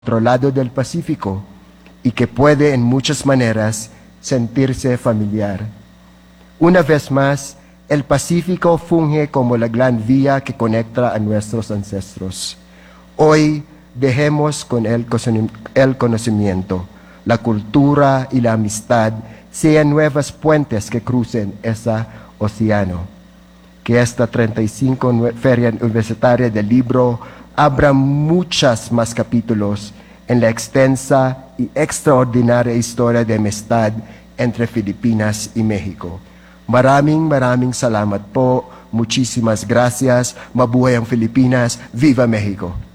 otro lado del Pacífico y que puede en muchas maneras sentirse familiar. Una vez más, el Pacífico funge como la gran vía que conecta a nuestros ancestros. Hoy dejemos con el conocimiento, la cultura y la amistad sean nuevas puentes que crucen ese océano. Que esta 35 Feria Universitaria del Libro abra muchos más capítulos en la extensa y extraordinaria historia de amistad entre Filipinas y México. Maraming salamat po. Muchísimas gracias. Mabuhay ang Filipinas. Viva México!